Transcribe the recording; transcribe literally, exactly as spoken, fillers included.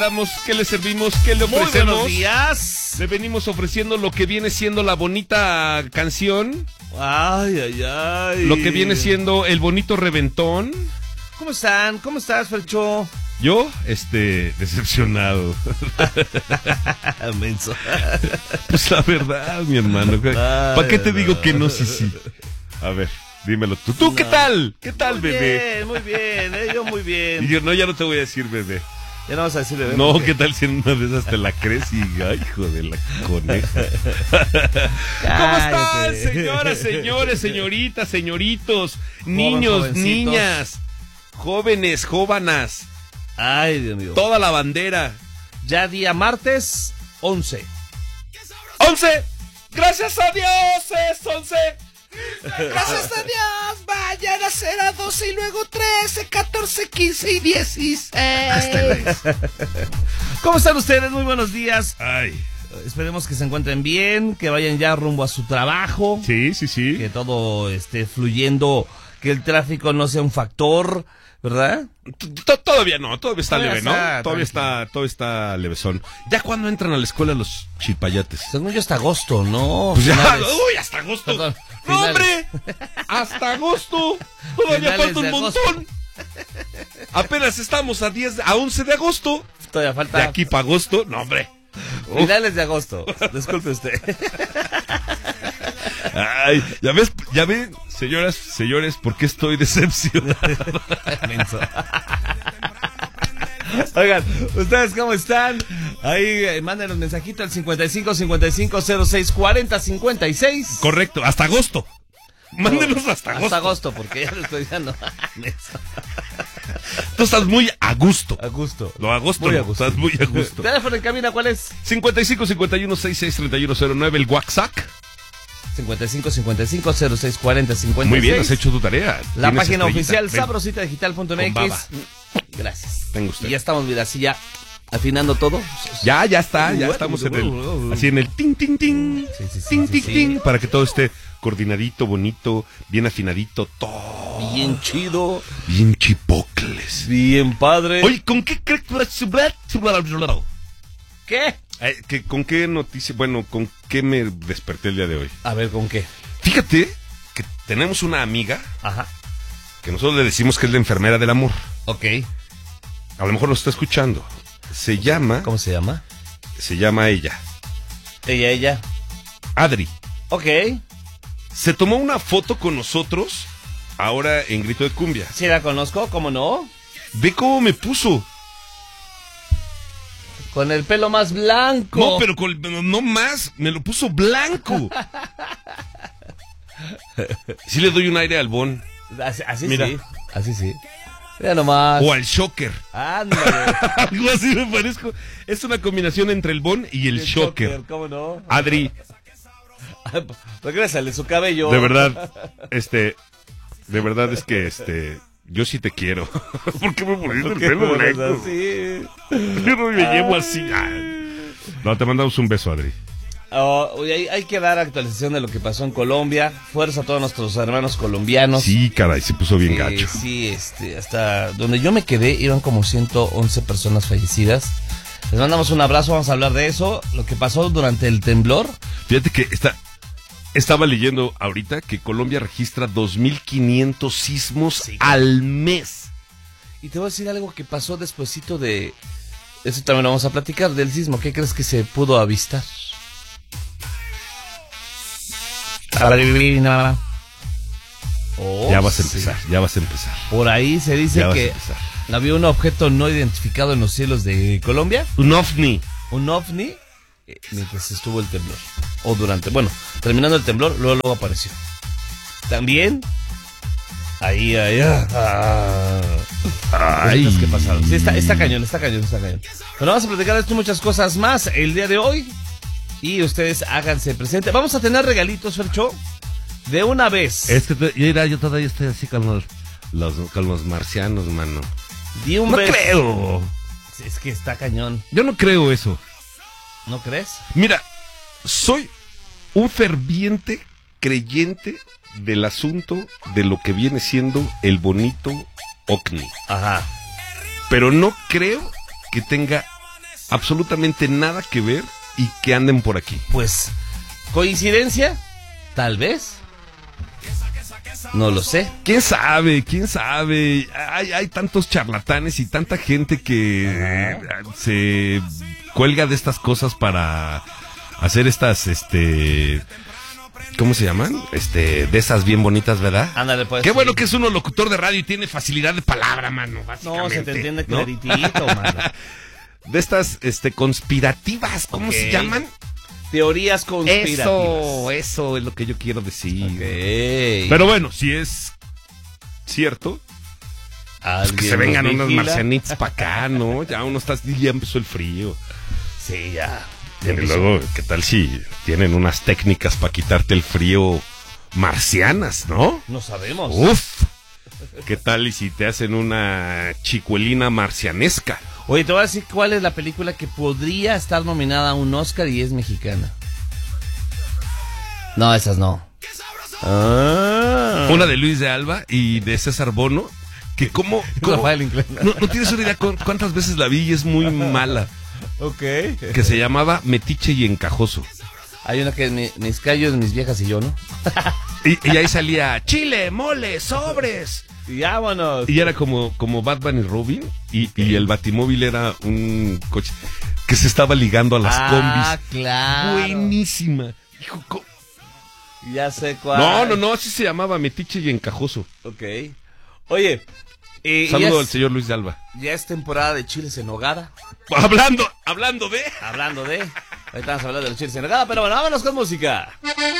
¿Qué le servimos? ¿Qué le ofrecemos? Muy buenos días. Le venimos ofreciendo lo que viene siendo la bonita canción. Ay, ay, ay. Lo que viene siendo el bonito reventón. ¿Cómo están? ¿Cómo estás, Fercho? Yo, este, decepcionado. Menso. Pues la verdad, mi hermano. ¿Para qué te no. digo que no, sí, sí? A ver, dímelo tú. ¿Tú no. qué tal? ¿Qué tal, muy bebé? Muy bien, muy bien, eh, yo muy bien. Y yo, no, ya no te voy a decir bebé. Ya no vas a decir bebé. No, ¿qué tal si en una de esas te la crees y, ay, hijo de la coneja? ¿Cómo están, señoras, señores, señoritas, señoritos, niños, jovencitos. niñas, jóvenes, jóvenes? Ay, Dios mío. Toda la bandera. Ya día martes, once. ¡once! ¡Gracias a Dios es once! Gracias a Dios, vayan a ser a doce y luego trece, catorce, quince y dieciséis. ¿Cómo están ustedes? Muy buenos días. Ay. Esperemos que se encuentren bien, que vayan ya rumbo a su trabajo. Sí, sí, sí. Que todo esté fluyendo, que el tráfico no sea un factor, ¿verdad? Todavía no, todavía está Todavía leve, ¿no? está, Todavía está, todavía está levesón. ¿Ya cuando entran a la escuela los chilpayates? Según yo hasta agosto, ¿no? Pues ya, Finales. uy, hasta agosto. Perdón, ¡No, finales. hombre! ¡Hasta agosto! Todavía Finales falta un de agosto. montón. Apenas estamos a diez, a once de agosto. Todavía falta. De aquí para agosto, no, hombre. Finales de agosto. Disculpe usted. Ay, ya ves, ya ven, señoras, señores, ¿por qué estoy decepcionado? Menso. Oigan, ¿ustedes cómo están? Ahí eh, manden un mensajito al cincuenta y cinco, cincuenta y cinco, cero seis, cuarenta, cincuenta y seis. Correcto, hasta agosto. Mándenos hasta agosto. Hasta agosto, porque ya lo estoy dando. Tú estás muy a gusto. A gusto. Lo a gusto, Muy no, a gusto. estás muy a gusto. ¿Teléfono en cabina cuál es? cincuenta y cinco, cincuenta y uno, sesenta y seis, treinta y uno cero nueve, el WhatsApp. cincuenta y cinco, cincuenta y cinco, cero seis, cuarenta, cincuenta y seis. Muy bien, has hecho tu tarea. La Tienes página estrellita. oficial Ven. sabrosita digital punto m Con x. baba. Gracias. Tengo usted. Y ya estamos, mira, así ya afinando todo. Ya, ya está, ya estamos en el, así en el ting, ting, ting, Sí, sí, sí, ting, sí, ting, sí. ting, para que todo esté coordinadito, bonito, bien afinadito, todo. Bien chido. Bien chipocles. Bien padre. Oye, ¿con qué crees ¿Qué? eh, que, ¿con qué noticia, bueno, con qué me desperté el día de hoy? A ver, ¿con qué? Fíjate que tenemos una amiga Ajá. que nosotros le decimos que es la enfermera del amor. Ok. A lo mejor nos está escuchando. Se llama, ¿Cómo se llama? se llama ella, Ella, ella. Adri. Ok. Se tomó una foto con nosotros ahora en Grito de Cumbia. Sí la conozco, ¿cómo no? Ve cómo me puso. Con el pelo más blanco. No, pero con, no, no más, me lo puso blanco. Sí le doy un aire al Bon. Así, así Mira. sí. Así sí. Mira nomás. O al Shocker. Ándale. Algo así me parezco. Es una combinación entre el Bon y el, El Shocker. ¿Cómo no? Adri, Regrésale su cabello. de verdad, este, de verdad es que, este, yo sí te quiero. ¿Por qué me pusiste el ¿Por qué pelo me pones blanco? así? Yo no me llevo así. Ay. No, te mandamos un beso, Adri. Oh, oye, hay, hay que dar actualización de lo que pasó en Colombia. Fuerza a todos nuestros hermanos colombianos. Sí, caray, se puso bien Eh, gacho. Sí, este, hasta donde yo me quedé iban como ciento once personas fallecidas. Les mandamos un abrazo, vamos a hablar de eso. Lo que pasó durante el temblor. Fíjate que está, estaba leyendo ahorita que Colombia registra dos mil quinientos sismos Sí. al mes. Y te voy a decir algo que pasó despuesito de... Eso también lo vamos a platicar, del sismo. ¿Qué crees que se pudo avistar? Oh, Ya vas a sí. empezar, ya vas a empezar. Por ahí se dice Ya vas a que empezar. había un objeto no identificado en los cielos de Colombia, Un ovni. un ovni, eh, mientras estuvo el temblor. O durante, bueno, terminando el temblor, luego, luego apareció. También, ahí, ahí, ah, Ay. cositas que pasaron. Sí, está, está cañón, está cañón, está cañón. Pero vamos a platicar de esto y muchas cosas más el día de hoy. Y ustedes háganse presente. Vamos a tener regalitos, Fercho, de una vez. Es que te- mira, yo todavía estoy así con los, los, con los marcianos, mano. De un No beso. creo. Es que está cañón. Yo no creo eso. ¿No crees? Mira, soy un ferviente creyente del asunto de lo que viene siendo el bonito ovni. Ajá. Pero no creo que tenga absolutamente nada que ver y que anden por aquí. Pues, ¿coincidencia? Tal vez. No lo sé. ¿Quién sabe? ¿Quién sabe? Hay, hay tantos charlatanes y tanta gente que eh, se cuelga de estas cosas para hacer estas, este... ¿cómo se llaman? Este, de esas bien bonitas, ¿verdad? Ándale, pues. Qué sí. bueno que es uno locutor de radio y tiene facilidad de palabra, mano, básicamente. No, se te entiende ¿no? claritito, mano. De estas, este, conspirativas, ¿cómo Ok. se llaman? Teorías conspirativas. Eso, eso es lo que yo quiero decir. Ok. Pero bueno, si es cierto, pues que se vengan unos marcianitos para acá, ¿no? Ya uno está, ya empezó el frío. Sí, ya. Y luego, ¿qué tal si tienen unas técnicas para quitarte el frío marcianas, no? No sabemos. Uf. ¿Qué tal y si te hacen una chicuelina marcianesca? Oye, te voy a decir cuál es la película que podría estar nominada a un Oscar y es mexicana. No, esas no. Ah. Una de Luis de Alba y de César Bono, que como... Rafael Inclán. No, no tienes una idea cu- cuántas veces la vi y es muy mala. Ok. Que se llamaba Metiche y Encajoso. Hay una que es mi- mis callos, mis viejas y yo, ¿no? Y, y ahí salía chile, mole, sobres. Y vámonos. Y era como, como Batman y Robin. Y, y el Batimóvil era un coche que se estaba ligando a las ah, combis. claro. Buenísima. Hijo, co- Ya sé cuál. no, no, no, así se llamaba Metiche y Encajoso. Ok. Oye. eh, Saludo ya al es- señor Luis de Alba. Ya es temporada de chiles en nogada. Hablando, hablando de... Hablando de... Ahorita vamos a hablar de los chiles en nogada, pero bueno, vámonos con música.